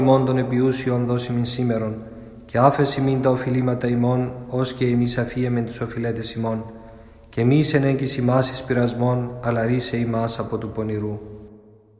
ημών των επιούσιων δώσιμην σήμερον, και άφεση μην τα οφειλήματα ημών, ως και εμείς αφίεμεν τους οφειλέτες ημών, και μη εν έγκυς ημάς εις πειρασμόν, αλλά ρίσε ημάς από του πονηρού.